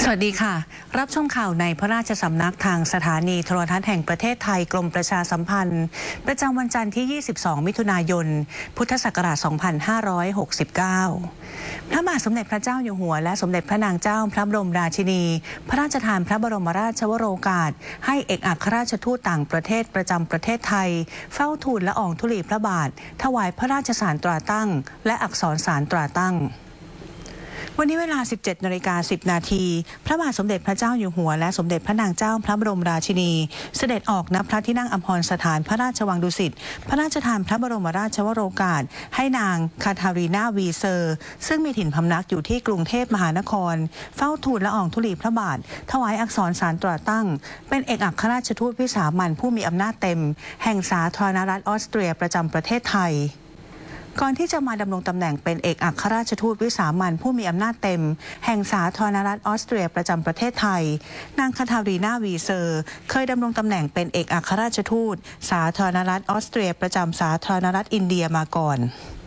สวัสดีค่ะรับชมข่าวในพระราชสำนักทางสถานีโทรทัศน์แห่งประเทศไทยกรมประชาสัมพันธ์ประจำวันจันทร์ที่ 22 มิถุนายน พุทธศักราช 2569 พระบาทสมเด็จพระเจ้าอยู่หัวและสมเด็จพระนางเจ้าพระบรมราชินีพระราชทานพระบรมราชวโรกาสให้เอกอัครราชทูตต่างประเทศประจำประเทศไทยเฝ้าทูลละอองธุลีพระบาทถวายพระราชสารตราตั้งและอักษรสารตราตั้งวันนี้เวลา 17:10 นาทีพระบาทสมเด็จพระเจ้าอยู่หัวและสมเด็จพระนางเจ้าพระบรมราชินีเสด็จออกณพระที่นั่งอัมพรสถานพระราชวังดุสิตพระราชทานพระบรมราชวโรกาสให้นางคาทารีนาวีเซอร์ซึ่งมีถิ่นพำนักอยู่ที่กรุงเทพมหานครเฝ้าทูลละอองธุลีพระบาทถวายอักษรสารตราตั้งเป็นเอกอัครราชทูตวิสามัญผู้มีอำนาจเต็มแห่งสาธารณรัฐออสเตรียประจำประเทศไทยก่อนที่จะมาดำรงตำแหน่งเป็นเอกอัครราชทูตวิสามัญผู้มีอำนาจเต็มแห่งสาธารณรัฐออสเตรียประจำประเทศไทยนางคาทารีนาวีเซอร์เคยดำรงตำแหน่งเป็นเอกอัครราชทูตสาธารณรัฐออสเตรียประจำสาธารณรัฐอินเดียมาก่อน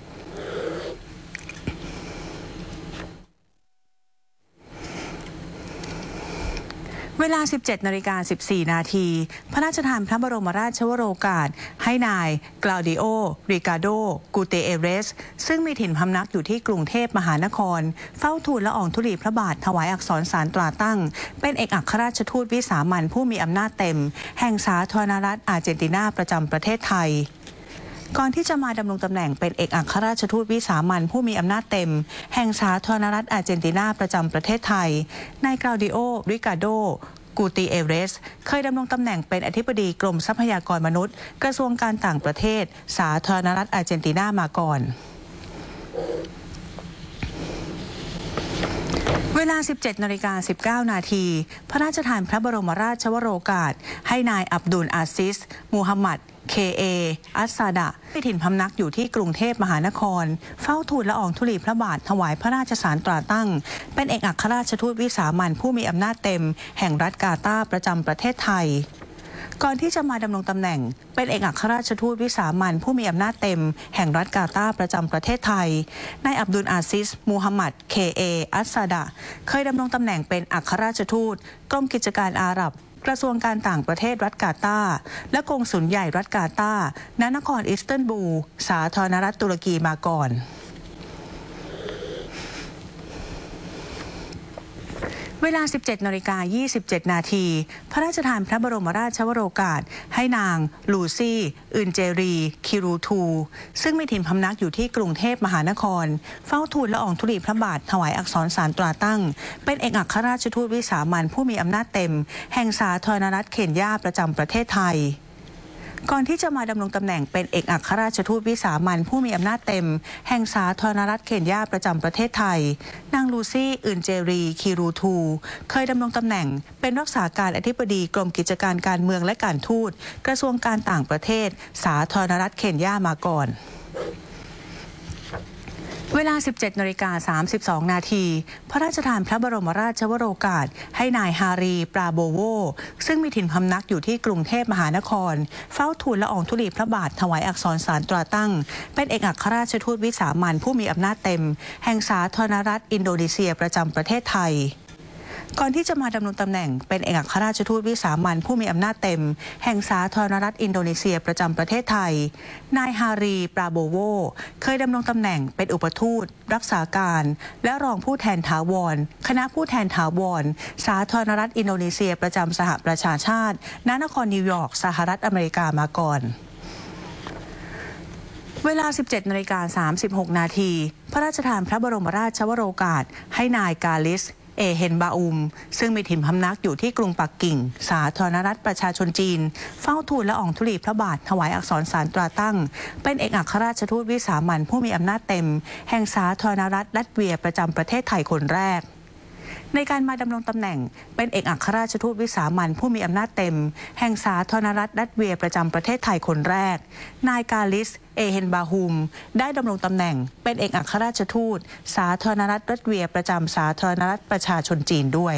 เวลา 17:14 นาทีพระราชทานพระบรมราชวโรกาสให้นายกลาดิโอ ริกาโด กูเตเอเรสซึ่งมีถิ่นพำนักอยู่ที่กรุงเทพมหานครเฝ้าทูลละอองธุลีพระบาทถวายอักษรสารตราตั้งเป็นเอกอัครราชทูตวิสามัญผู้มีอำนาจเต็มแห่งสาธารณรัฐอาร์เจนตินาประจำประเทศไทยก่อนที่จะมาดำรงตำแหน่งเป็นเอกอัครราชทูตวิสามัญผู้มีอำนาจเต็มแห่งสาธารณรัฐอาร์เจนตินาประจำประเทศไทยนายกลาดิโอ ริกาโด กูติเอเรสเคยดำรงตำแหน่งเป็นอธิบดีกรมทรัพยากรมนุษย์กระทรวงการต่างประเทศสาธารณรัฐอาร์เจนตินามาก่อนเวลา 17:19 นาทีพระราชทานพระบรมราชวโรกาสให้นายอับดุลอาซิสมูฮัมหมัดK.A. อัสซาดะมีถิ่นพำนักอยู่ที่กรุงเทพมหานครเฝ้าทูลละอองธุลีพระบาทถวายพระราชสารตราตั้งเป็นเอกอัครราชทูตวิสามัญผู้มีอำนาจเต็มแห่งรัฐกาตาร์ประจำประเทศไทยก่อนที่จะมาดำรงตำแหน่งเป็นเอกอัครราชทูตวิสามัญผู้มีอำนาจเต็มแห่งรัฐกาตาร์ประจำประเทศไทยนายอับดุลอาซิสมูฮัมหมัด K.A. อัสซาดะเคยดำรงตำแหน่งเป็นอัครราชทูตกรมกิจการอาหรับกระทรวงการต่างประเทศรัฐกาตาร์และกงสุลใหญ่รัฐกาตาร์ณนครอิสตันบูลสาธารณรัฐตุรกีมาก่อนเวลา 17:27 นาทีพระราชทานพระบรมราชวโรกาสให้นางลูซี่อึนเจรีคิรูทูซึ่งมีถิ่นพำนักอยู่ที่กรุงเทพมหานครเฝ้าทูลละอองธุลีพระบาทถวายอักษรสารตราตั้งเป็นเอกอัครราชทูตวิสามัญผู้มีอำนาจเต็มแห่งสาธารณรัฐเคนยาประจำประเทศไทยก่อนที่จะมาดำรงตำแหน่งเป็นเอกอัครราชทูตวิสามัญผู้มีอำนาจเต็มแห่งสาธารณรัฐเคนยาประจำประเทศไทยนางลูซี่อึนเจรีคิรูทูเคยดำรงตำแหน่งเป็นรักษาการอธิบดีกรมกิจการการเมืองและการทูตกระทรวงการต่างประเทศสาธารณรัฐเคนยามาก่อนเวลา 17:32 นาทีพระราชทานพระบรมราชวโรกาสให้นายฮารีปราโบโวซึ่งมีถิ่นพำนักอยู่ที่กรุงเทพมหานครเฝ้าทูลละอองธุลีพระบาทถวายอักษรสารตราตั้งเป็นเอกอัครราชทูตวิสามัญผู้มีอำนาจเต็มแห่งสาธารณรัฐอินโดนีเซียประจำประเทศไทยก่อนที่จะมาดำรงตำแหน่งเป็นเอกอัครราชทูตวิสามัญผู้มีอำนาจเต็มแห่งสาธารณรัฐอินโดนีเซียประจำประเทศไทยนายฮารีปราโบโวเคยดำรงตำแหน่งเป็นอุปทูตรักษาการและรองผู้แทนถาวรคณะผู้แทนถาวรสาธารณรัฐอินโดนีเซียประจำสหประชาชาติณนครนิวยอร์กสหรัฐอเมริกามาก่อนเวลา 17:36 นาทีพระราชทานพระบรมราชวโรกาสให้นายกาลิสเอเฮนบาอุมซึ่งมีถิ่นพำนักอยู่ที่กรุงปักกิ่งสาธารณรัฐประชาชนจีนเฝ้าทูลละอองธุลีพระบาทถวายอักษรสารตราตั้งเป็นเอกอัครราชทูตวิสามัญผู้มีอำนาจเต็มแห่งสาธารณรัฐลัตเวียประจำประเทศไทยคนแรกในการมาดำรงตำแหน่งเป็นเอกอัครราชทูตวิสามัญผู้มีอำนาจเต็มแห่งสาธารณรัฐลัตเวียประจำประเทศไทยคนแรกนายกาลิสเอเฮนบาฮุมได้ดำรงตำแหน่งเป็นเอกอัครราชทูตสาธารณรัฐลัตเวียประจำสาธารณรัฐประชาชนจีนด้วย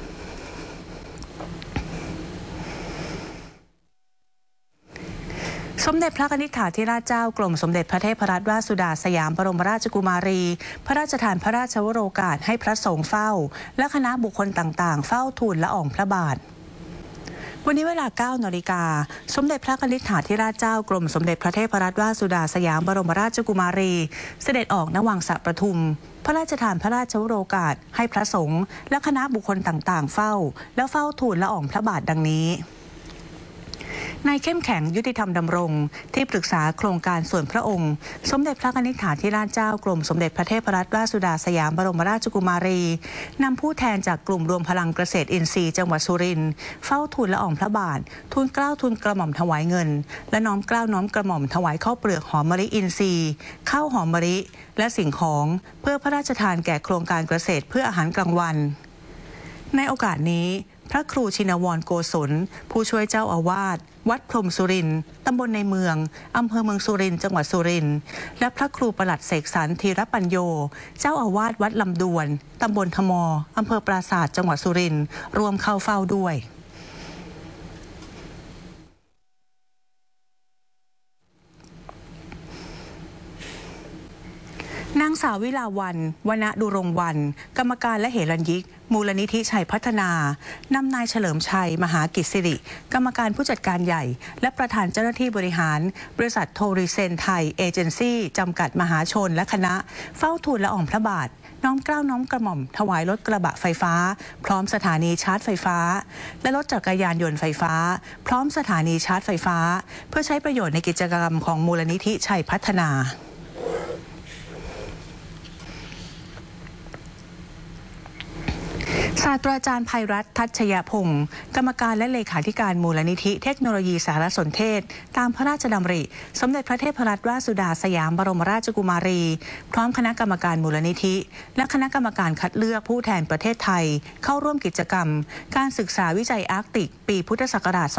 17:39 สมเด็จพระนิธิถาธิราชเจ้ากรมสมเด็จพระเทพรัตนราชสุดาสยามบรมราชกุมารีพระราชทานพระราชวโรกาสให้พระสงฆ์เฝ้าและคณะบุคคลต่างๆเฝ้าทูลละอองพระบาทวันนี้เวลา 9 นาฬิกาสมเด็จพระนิธิถาธิราชเจ้ากรมสมเด็จพระเทพรัตนราชสุดาสยามบรมราชกุมารีเสด็จออกณวังสระประทุมพระราชทานพระราชวโรกาสให้พระสงฆ์และคณะบุคคลต่างๆเฝ้าและเฝ้าทูลละอองพระบาทดังนี้นายเข้มแข็งยุติธรรมดำรงที่ปรึกษาโครงการส่วนพระองค์สมเด็จพระนิธิถาธิราชเจ้ากรมสมเด็จพระเทพรัตนราชสุดาสยามบรมราชกุมารีนำผู้แทนจากกลุ่มรวมพลังเกษตรอินทรีย์จังหวัดสุรินทร์เฝ้าทูลละอองพระบาททูลเกล้าทูลกระหม่อมถวายเงินและน้อมเกล้าน้อมกระหม่อมถวายข้าวเปลือกหอมมะลิอินทรีย์ข้าวหอมมะลิและสิ่งของเพื่อพระราชทานแก่โครงการเกษตรเพื่ออาหารกลางวันในโอกาสนี้พระครูชินวรโกศลผู้ช่วยเจ้าอาวาสวัดพรหมสุรินทร์ตำบลในเมืองอำเภอเมืองสุรินทร์จังหวัดสุรินทร์และพระครูปลัดเสกสรรธีรปัญโยเจ้าอาวาสวัดลำดวนตำบลทมอำเภอปราสาทจังหวัดสุรินทร์รวมเข้าเฝ้าด้วยนางสาววิลาวันวณดุรงวรรณกรรมการและเหรัญยิกมูลนิธิชัยพัฒนานำนายเฉลิมชัยมหากิจสิริกรรมการผู้จัดการใหญ่และประธานเจ้าหน้าที่บริหารบริษัทโทริเซนไทยเอเจนซี่จำกัดมหาชนและคณะเฝ้าทูลละอองพระบาทน้อมเกล้าน้อมกระหม่อมถวายรถกระบะไฟฟ้าพร้อมสถานีชาร์จไฟฟ้าและรถจักรยานยนต์ไฟฟ้าพร้อมสถานีชาร์จไฟฟ้าเพื่อใช้ประโยชน์ในกิจกรรมของมูลนิธิชัยพัฒนาศาสตราจารย์ไพรัตน์ทัชยพงศ์กรรมการและเลขาธิการมูลนิธิเทคโนโลยีสารสนเทศตามพระราชดำริสมเด็จพระเทพรัตนราชสุดาสยามบรมราชกุมารีพร้อมคณะกรรมการมูลนิธิและคณะกรรมการคัดเลือกผู้แทนประเทศไทยเข้าร่วมกิจกรรมการศึกษาวิจัยอาร์กติกปีพุทธศักราช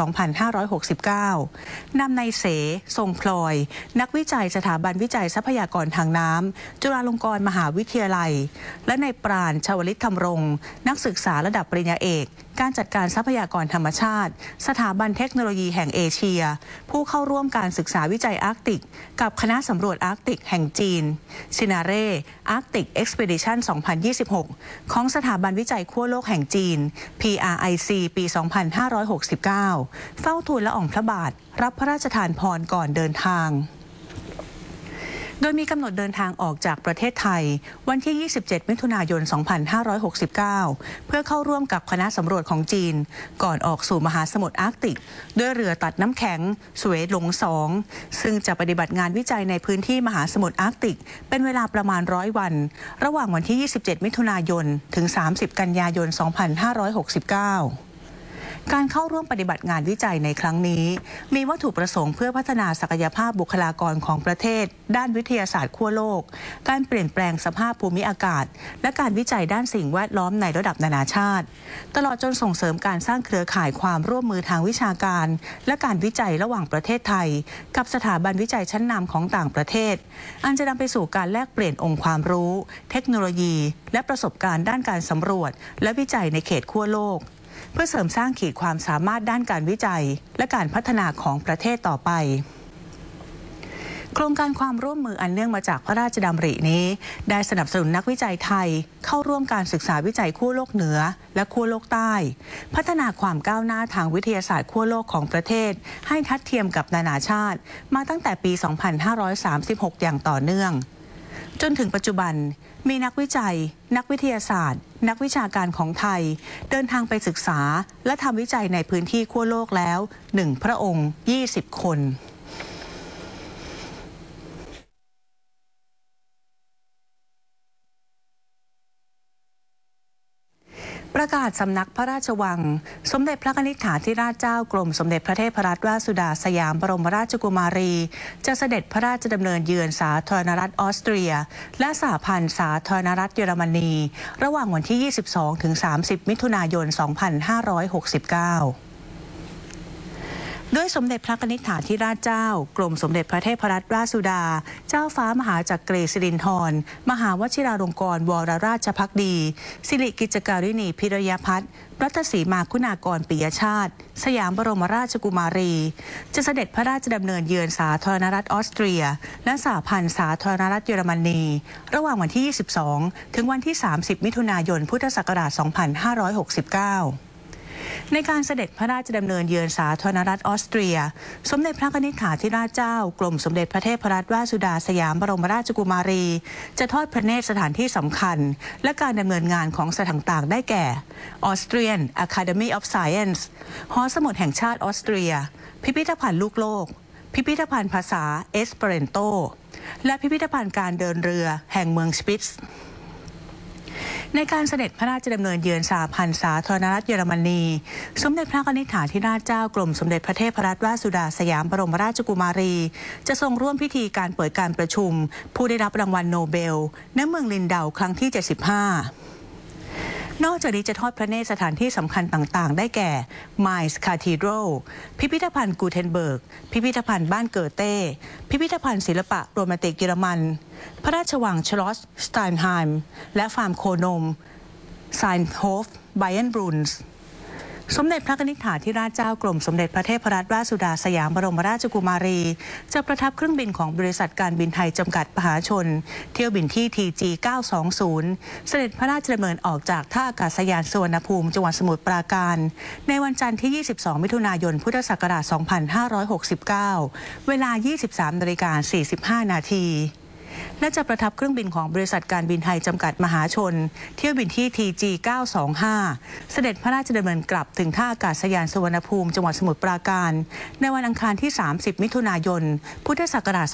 2569 นำนายเสทรงพลอยนักวิจัยสถาบันวิจัยทรัพยากรทางน้ำจุฬาลงกรณ์มหาวิทยาลัยและนายปราณชวลิตธรรมรงค์นักศึกษาระดับปริญญาเอกการจัดการทรัพยากรธรรมชาติสถาบันเทคโนโลยีแห่งเอเชียผู้เข้าร่วมการศึกษาวิจัยอาร์กติกกับคณะสำรวจอาร์กติกแห่งจีนซินาเร่อาร์กติกเอ็กซ์เพดิชัน 2026 ของสถาบันวิจัยขั้วโลกแห่งจีน PRIC ปี 2569 เฝ้าทูลละอองพระบาทรับพระราชทานพรก่อนเดินทางโดยมีกำหนดเดินทางออกจากประเทศไทยวันที่ 27 มิถุนายน 2569 เพื่อเข้าร่วมกับคณะสำรวจของจีนก่อนออกสู่มหาสมุทรอาร์กติกด้วยเรือตัดน้ำแข็งสเวหลง 2 ซึ่งจะปฏิบัติงานวิจัยในพื้นที่มหาสมุทรอาร์กติกเป็นเวลาประมาณ100 วันระหว่างวันที่ 27 มิถุนายน ถึง 30 กันยายน 2569การเข้าร่วมปฏิบัติงานวิจัยในครั้งนี้มีวัตถุประสงค์เพื่อพัฒนาศักยภาพบุคลากรของประเทศด้านวิทยาศาสตร์ขั้วโลกการเปลี่ยนแปลงสภาพภูมิอากาศและการวิจัยด้านสิ่งแวดล้อมในระดับนานาชาติตลอดจนส่งเสริมการสร้างเครือข่ายความร่วมมือทางวิชาการและการวิจัยระหว่างประเทศไทยกับสถาบันวิจัยชั้นนำของต่างประเทศอันจะนำไปสู่การแลกเปลี่ยนองค์ความรู้เทคโนโลยีและประสบการณ์ด้านการสำรวจและวิจัยในเขตขั้วโลกเพื่อเสริมสร้างขีดความสามารถด้านการวิจัยและการพัฒนาของประเทศต่อไปโครงการความร่วมมืออันเนื่องมาจากพระราชดำรินี้ได้สนับสนุนนักวิจัยไทยเข้าร่วมการศึกษาวิจัยขั้วโลกเหนือและขั้วโลกใต้พัฒนาความก้าวหน้าทางวิทยาศาสตร์ขั้วโลกของประเทศให้ทัดเทียมกับนานาชาติมาตั้งแต่ปี 2536 อย่างต่อเนื่องจนถึงปัจจุบันมีนักวิจัยนักวิทยาศาสตร์นักวิชาการของไทยเดินทางไปศึกษาและทำวิจัยในพื้นที่ขั้วโลกแล้ว1 พระองค์ 20 คนประกาศสำนักพระราชวังสมเด็จพระนิธิถาธิราชเจ้ากรมสมเด็จพระเทพรัตนราชสุดาสยามบรมราชกุมารีจะเสด็จพระราชดำเนินเยือนสาธารณรัฐออสเตรียและสหพันธ์สาธารณรัฐเยอรมนีระหว่างวันที่ 22 ถึง 30 มิถุนายน 2569 ด้วยสมเด็จพระนิธิฐาธิราชเจ้ากรมสมเด็จพระเทพรัตนราชสุดาเจ้าฟ้ามหาจักรีสิรินธรมหาวชิราลงกรณ์วรราชภักดีสิริกิจการิณีพิรยพัฒน์รัตศรีมาคุณากรปิยชาติสยามบรมราชกุมารีจะเสด็จพระราชดำเนินเยือนสาธารณรัฐออสเตรียและสหพันธ์สาธารณรัฐเยอรมนีระหว่างวันที่ 22 ถึงวันที่ 30 มิถุนายน พุทธศักราช 2569ในการเสด็จพระราชดำเนินเยือนสาธารณรัฐออสเตรียสมเด็จพระนิธิฐาธิราชเจ้ากรมสมเด็จพระเทพรัตนราชสุดาสยามบรมราชกุมารีจะทอดพระเนตรสถานที่สำคัญและการดำเนินงานของสถานต่างๆได้แก่ Austrian Academy of Science หอสมุดแห่งชาติออสเตรียพิพิธภัณฑ์ลูกโลกพิพิธภัณฑ์ภาษาเอสเปเรนโตและพิพิธภัณฑ์การเดินเรือแห่งเมืองสปิตซ์ในการเสด็จพระราชดำเนินเยือนสหพันธ์สาธารณรัฐเยอรมนีสมเด็จพระนิธิฐาธิราชเจ้ากรมสมเด็จพระเทพรัตนราชสุดาสยามบรมราชกุมารีจะทรงร่วมพิธีการเปิดการประชุมผู้ได้รับรางวัลโนเบลณเมืองลินเดาครั้งที่ 75นอกจากนี้จะทอดพระเนตรสถานที่สำคัญต่างๆได้แก่ Mainz Cathedral พิพิธภัณฑ์กูเทนเบิร์กพิพิธภัณฑ์บ้านเกิดเต้พิพิธภัณฑ์ศิลปะโรแมนติกเยอรมันพระราชวังชลอสสไตน์ไฮม์และฟาร์มโคนมไซน์โฮฟไบเอนบรุนส์สมเด็จพระนิธิฐาธิราชเจ้ากรมสมเด็จพระเทพรัตนราชสุดาสยามบรมราชกุมารีจะประทับเครื่องบินของบริษัทการบินไทยจำกัดมหาชนเที่ยวบินที่ TG 920เสด็จพระราชดำเนินออกจากท่าอากาศยานสุวรรณภูมิจังหวัดสมุทรปราการในวันจันทร์ที่ 22 มิถุนายน พุทธศักราช 2569 เวลา 23:45 นาทีและจะประทับเครื่องบินของบริษัทการบินไทยจำกัดมหาชนเที่ยวบินที่ TG 925เสด็จพระราชดำเนินกลับถึงท่าอากาศยานสุวรรณภูมิจังหวัดสมุทรปราการในวันอังคารที่ 30 มิถุนายน พุทธศักราช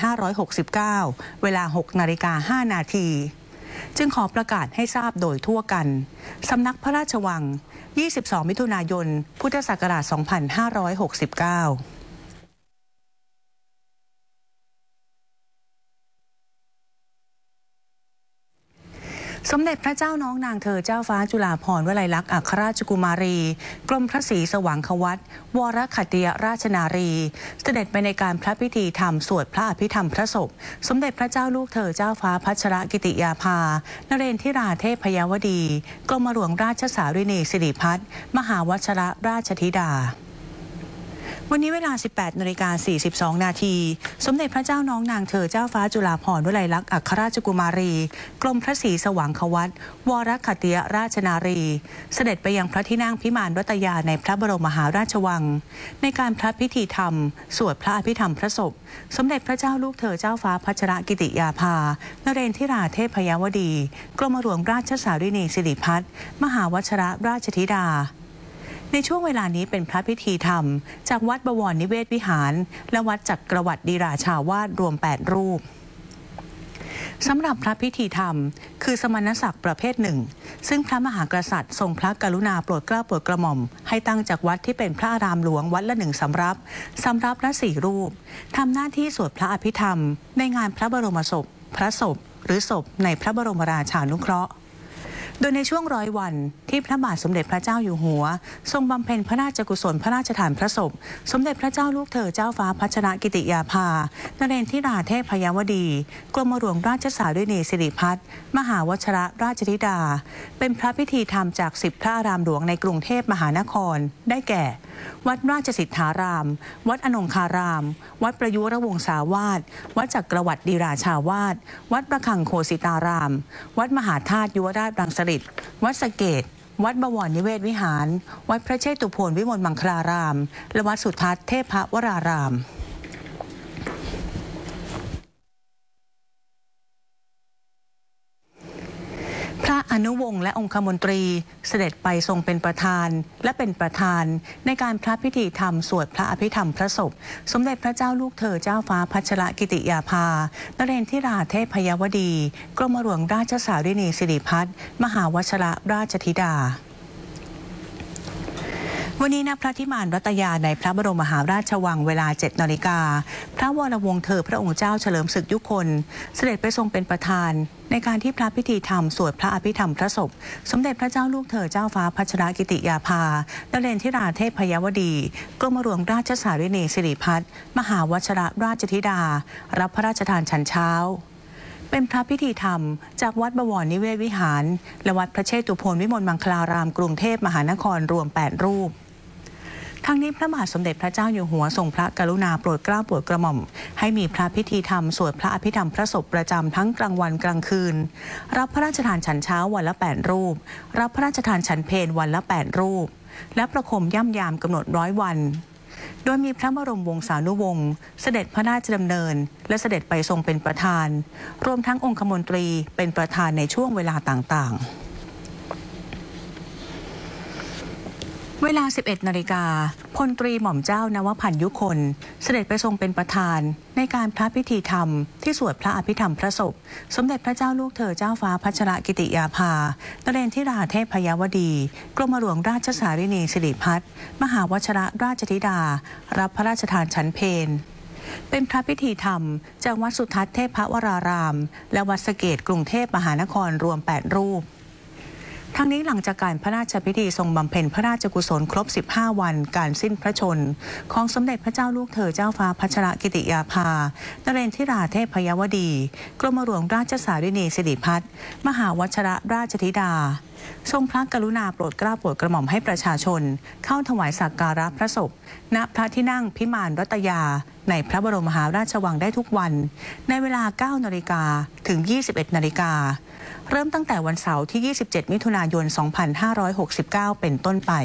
2569 เวลา 6:05 นาทีจึงขอประกาศให้ทราบโดยทั่วกันสำนักพระราชวัง 22 มิถุนายน พุทธศักราช 2569สมเด็จพระเจ้าน้องนางเธอเจ้าฟ้าจุฬาภรณ์วลัยลักษณ์อัครราชกุมารีกรมพระศรีสว่างควัตรวรขัตติยราชนารีเสด็จไปในการพระพิธีธรรมสวดพระอภิธรรมพระศพสมเด็จพระเจ้าลูกเธอเจ้าฟ้าพัชรกิติยาภานเรนทิราเทพยวดีกรมหลวงราชสารินีสิริพัฒน์มหาวชรราชธิดาวันนี้เวลา 18:42 นาทีสมเด็จพระเจ้าน้องนางเธอเจ้าฟ้าจุฬาภรณ์วลัยลักษณ์อัครราชกุมารีกรมพระศรีสว่างควัตรวรขัตติยราชนารีเสด็จไปยังพระที่นั่งพิมานรัตยาในพระบรมมหาราชวังในการพระพิธีธรรมสวดพระอภิธรรมพระศพสมเด็จพระเจ้าลูกเธอเจ้าฟ้าพัชรกิติยาภานเรนทิราเทพยวดีกรมหลวงราชสารินีสิริพัฒน์มหาวชรราชธิดาในช่วงเวลานี้เป็นพระพิธีธรรมจากวัดบวรนิเวศวิหารและวัดจักรวรรดิราชาวาสรวม 8 รูปสำหรับพระพิธีธรรมคือสมณศักดิ์ประเภทหนึ่งซึ่งพระมหากษัตริย์ทรงพระกรุณาโปรดเกล้าโปรดกระหม่อมให้ตั้งจากวัดที่เป็นพระอารามหลวงวัดละ1 สำรับละ 4 รูปทำหน้าที่สวดพระอภิธรรมในงานพระบรมศพพระศพหรือศพในพระบรมราชานุเคราะห์โดยในช่วง100 วันที่พระบาทสมเด็จพระเจ้าอยู่หัวทรงบำเพ็ญพระราชกุศลพระราชทานพระศพสมเด็จพระเจ้าลูกเธอเจ้าฟ้าพัชรกิติยาภานเรนทิราเทพยวดีกรมหลวงราชสารินีสิริพัฒน์มหาวชรราชธิดาเป็นพระพิธีธรรมจาก10 พระอารามหลวงในกรุงเทพมหานครได้แก่วัดราชสิทธารามวัดอนงคารามวัดประยุรวงศาวาสวัดจักรวรรดิราชาวาสวัดประคังโคสิตารามวัดมหาธาตุยุวราชรังสฤษฎิวัดสะเกษวัดบวรนิเวศวิหารวัดพระเชตุพนวิมลมังคลารามและวัดสุทัศน์เทพวรารามพระอนุวงศ์และองคมนตรีเสด็จไปทรงเป็นประธานและเป็นประธานในการพระพิธีธรรมสวดพระอภิธรรมพระศพสมเด็จพระเจ้าลูกเธอเจ้าฟ้าพัชรกิติยาภานเรนทิราเทพยวดีกรมหลวงราชสารินีสิริพัฒน์มหาวชรราชธิดาวันนี้ณพระที่มานรัตยาในพระบรมมหาราชวังเวลา 7 นาฬิกาพระวรวงศ์เธอพระองค์เจ้าเฉลิมศึกยุคลเสด็จไปทรงเป็นประธานในการที่พระพิธีธรรมสวดพระอภิธรรมพระศพสมเด็จพระเจ้าลูกเธอเจ้าฟ้าพัชรกิติยาภานเรนทิราเทพยวดีกรมหลวงราชสารินีสิริพัฒน์มหาวชรราชธิดารับพระราชทานฉันเช้าเป็นพระพิธีธรรมจากวัดบวรนิเวศวิหารและวัดพระเชตุพนวิมลมังคลารามกรุงเทพมหานครรวม 8 รูปทั้งนี้พระบาทสมเด็จพระเจ้าอยู่หัวทรงพระกรุณาโปรดเกล้าโปรดกระหม่อมให้มีพระพิธีธรรมสวดพระอภิธรรมพระศพประจำทั้งกลางวันกลางคืนรับพระราชทานฉันเช้าวันละ 8 รูปรับพระราชทานฉันเพลวันละ 8 รูปและประคมย่ำยามกำหนด100 วันโดยมีพระบรมวงศานุวงศ์เสด็จพระราชดำเนินและเสด็จไปทรงเป็นประธานรวมทั้งองคมนตรีเป็นประธานในช่วงเวลาต่างๆเวลา 11 นาฬิกาพลตรีหม่อมเจ้านวพันธ์ยุคนเสด็จไปทรงเป็นประธานในการพระพิธีธรรมที่สวดพระอภิธรรมพระศพสมเด็จพระเจ้าลูกเธอเจ้าฟ้าพัชรกิติยาภานเรนทิราเทพยวดีกรมหลวงราชสารินีสิริพัฒน์มหาวชรราชธิดารับพระราชทานฉันเพลเป็นพระพิธีธรรมจากวัดสุทัศน์เทพวรารามและวัดสะเกษกรุงเทพมหานครรวม 8 รูปทั้งนี้หลังจากการพระราชพิธีทรงบำเพ็ญพระราชกุศลครบ 15 วันการสิ้นพระชนของสมเด็จพระเจ้าลูกเธอเจ้าฟ้าพัชรกิติยาภานเรนทิราเทพยวดีกรมหลวงราชสารินีสิริพัฒน์มหาวชรราชธิดาทรงพระกรุณาโปรดเกล้าโปรดกระหม่อมให้ประชาชนเข้าถวายสักการะพระศพณพระที่นั่งพิมานรัตยาในพระบรมมหาราชวังได้ทุกวันในเวลา 9 นาฬิกาถึง 21 นาฬิกาเริ่มตั้งแต่วันเสาร์ที่ 27 มิถุนายน 2569 เป็นต้นไป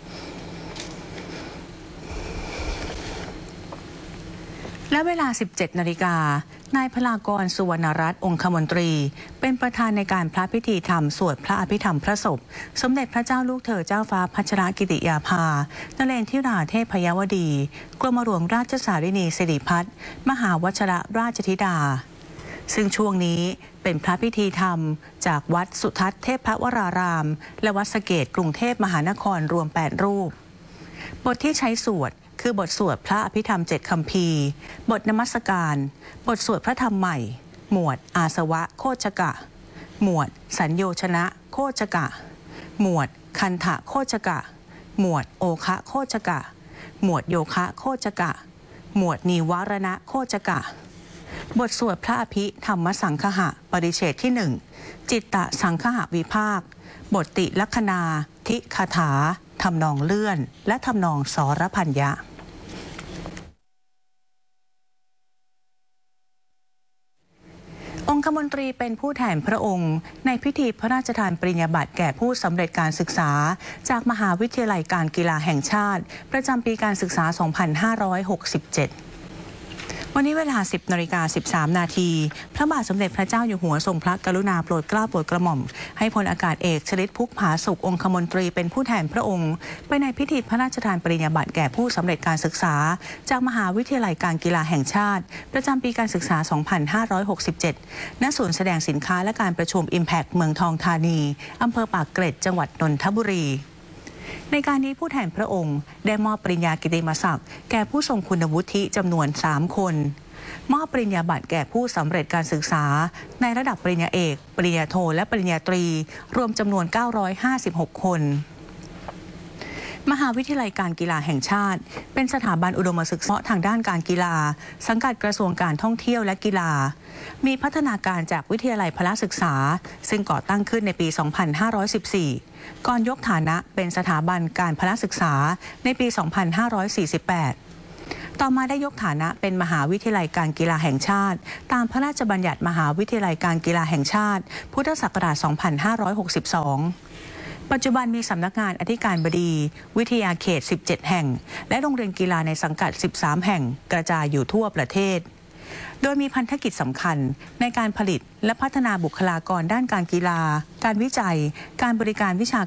และเวลา 17 นาฬิกานายพลากร สุวรรณรัตน์องคมนตรีเป็นประธานในการพระพิธีธรรมสวดพระอภิธรรมพระศพสมเด็จพระเจ้าลูกเธอเจ้าฟ้าพัชรกิติยาภานเรนทิราเทพยวดีกรมหลวงราชสารินีสิริพัฒน์มหาวชรราชธิดาซึ่งช่วงนี้เป็นพระพิธีธรรมจากวัดสุทัศน์เทพวรารามและวัดสะเกษกรุงเทพมหานครรวม 8 รูปบทที่ใช้สวดคือบทสวดพระอภิธรรม7 คัมภีร์บทนมัสการบทสวดพระธรรมใหม่หมวดอาสวะโคชกะหมวดสัญโยชนะโคชกะหมวดคันธะโคชกะหมวดโอคะโคชกะหมวดโยคะโคชกะหมวดนิวรณะโคชกะบทสวดพระอภิธรรมสังคหะปริเฉดที่ 1จิตตสังคหวิภาคบทติลัคนาทิคาถาทำนองเลื่อนและทำนองสรพัญญะองคมนตรีเป็นผู้แทนพระองค์ในพิธีพระราชทานปริญญาบัตรแก่ผู้สำเร็จการศึกษาจากมหาวิทยาลัยการกีฬาแห่งชาติประจำปีการศึกษา 2567วันนี้เวลา 10 นาฬิกา 13 นาทีพระบาทสมเด็จพระเจ้าอยู่หัวทรงพระกรุณาโปรดเกล้าโปรดกระหม่อมให้พลอากาศเอกชลิตพุกผาสุของคมนตรีเป็นผู้แทนพระองค์ไปในพิธีพระราชทานปริญญาบัตรแก่ผู้สำเร็จการศึกษาจากมหาวิทยาลัยการกีฬาแห่งชาติประจำปีการศึกษา 2567 ณ ศูนย์แสดงสินค้าและการประชุม Impact เมืองทองธานีอำเภอปากเกร็ดจังหวัดนนทบุรีในการนี้ผู้แทนพระองค์ได้มอบปริญญากิตติมศักดิ์แก่ผู้ทรงคุณวุฒิจำนวน 3 คนมอบปริญญาบัตรแก่ผู้สำเร็จการศึกษาในระดับปริญญาเอกปริญญาโทและปริญญาตรีรวมจำนวน 956 คนมหาวิทยาลัยการกีฬาแห่งชาติเป็นสถาบันอุดมศึกษาทางด้านการกีฬาสังกัดกระทรวงการท่องเที่ยวและกีฬามีพัฒนาการจากวิทยาลัยพละศึกษาซึ่งก่อตั้งขึ้นในปี 2514 ก่อนยกฐานะเป็นสถาบันการพละศึกษาในปี 2548 ต่อมาได้ยกฐานะเป็นมหาวิทยาลัยการกีฬาแห่งชาติตามพระราชบัญญัติมหาวิทยาลัยการกีฬาแห่งชาติพุทธศักราช 2562 ปัจจุบันมีสำนักงานอธิการบดีวิทยาเขต 17 แห่งและโรงเรียนกีฬาในสังกัด 13 แห่งกระจายอยู่ทั่วประเทศโดยมีพันธกิจสำคัญในการผลิตและพัฒนาบุคลากรด้านการกีฬาการวิจัยการบริการวิชา